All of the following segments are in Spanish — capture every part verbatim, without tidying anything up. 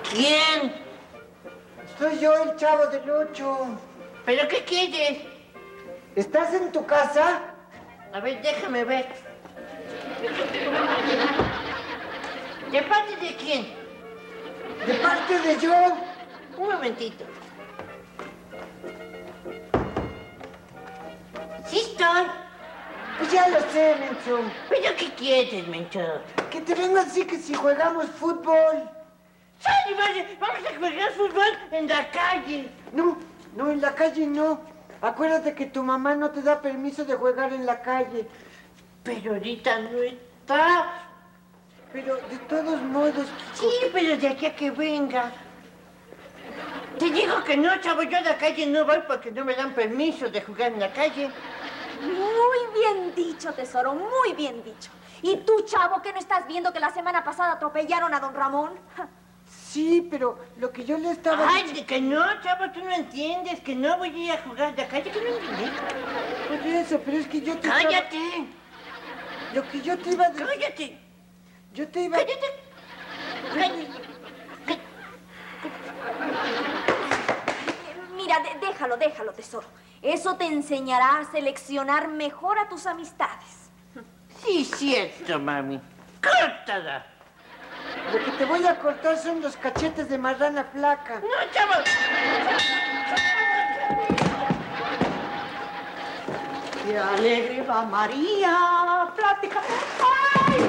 ¿Quién? Soy yo, el Chavo del Ocho. ¿Pero qué quieres? ¿Estás en tu casa? A ver, déjame ver. ¿De parte de quién? De parte de yo. Un momentito. Sí estoy. Pues ya lo sé, menso. ¿Pero qué quieres, mencho? Que te vengo a decir que si jugamos fútbol. ¡Sale, vale! Vamos a jugar fútbol en la calle. No, no, en la calle no. Acuérdate que tu mamá no te da permiso de jugar en la calle. Pero ahorita no está. Pero de todos modos, Kiko... Sí, pero de aquí a que venga. Te digo que no, chavo, yo a la calle no voy porque no me dan permiso de jugar en la calle. Muy bien dicho, tesoro, muy bien dicho. ¿Y tú, chavo, que no estás viendo que la semana pasada atropellaron a don Ramón? Sí, pero lo que yo le estaba... Ay, de que no, chavo, tú no entiendes, que no voy a ir a jugar en la calle, que no entiendes. Por eso, pero es que yo te... ¡Cállate! Estaba... Lo que yo te iba a decir... ¡Cállate! Yo te iba... ¡Cállate! ¡Cállate! Mira, de- déjalo, déjalo, tesoro. Eso te enseñará a seleccionar mejor a tus amistades. Sí, cierto, mami. ¡Córtala! Lo que te voy a cortar son los cachetes de marrana flaca. ¡No, chavo! ¡Qué alegre va María! ¡Plática! ¡Ay!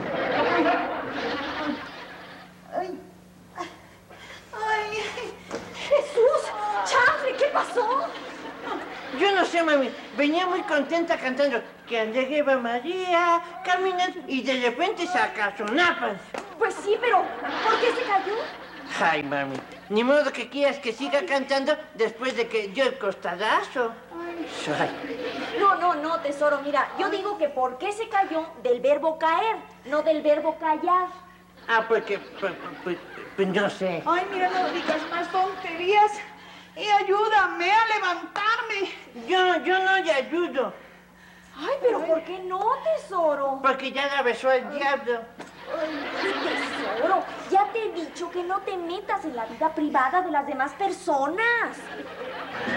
¡Ay! ¡Ay! ¡Jesús! ¡Chafre! ¿Qué pasó? Yo no sé, mami. Venía muy contenta cantando que alegre va María, caminando, y de repente saca sonapas. Pues sí, pero ¿por qué se cayó? Ay, mami. Ni modo que quieras que siga cantando después de que dio el costadazo. Ay. No, no, no, tesoro. Mira, yo digo que ¿por qué se cayó? Del verbo caer, no del verbo callar. Ah, porque... Pues, pues, pues no sé. ¡Ay, mira, no digas más tonterías! ¡Y ayúdame a levantarme! Yo, yo no le ayudo. Ay, pero ¿por qué no, tesoro? Porque ya la besó el diablo. Tesoro, ya te he dicho que no te metas en la vida privada de las demás personas.